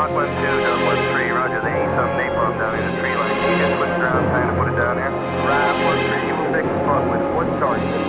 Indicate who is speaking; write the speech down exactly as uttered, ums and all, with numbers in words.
Speaker 1: Mach one two, Duck one three, roger, they need some napalm down in the tree line. Can you just switch around, time to put it down here? Right, one three, you will take the spot with one target.